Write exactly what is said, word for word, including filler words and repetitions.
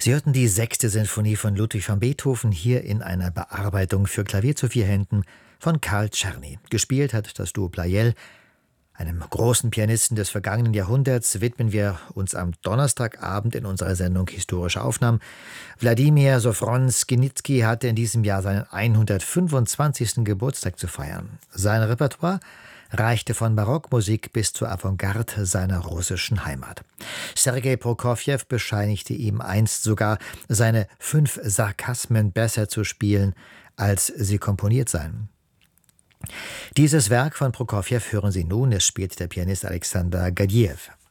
Sie hörten die sechste Sinfonie von Ludwig van Beethoven hier in einer Bearbeitung für Klavier zu vier Händen von Carl Czerny. Gespielt hat das Duo Pleyel. Einem großen Pianisten des vergangenen Jahrhunderts widmen wir uns am Donnerstagabend in unserer Sendung Historische Aufnahmen. Wladimir Sofron-Skinizky hatte in diesem Jahr seinen hundertfünfundzwanzigsten Geburtstag zu feiern. Sein Repertoire reichte von Barockmusik bis zur Avantgarde seiner russischen Heimat. Sergei Prokofjew bescheinigte ihm einst sogar, seine fünf Sarkasmen besser zu spielen, als sie komponiert seien. Dieses Werk von Prokofjew hören Sie nun, es spielt der Pianist Alexander Gadjiew.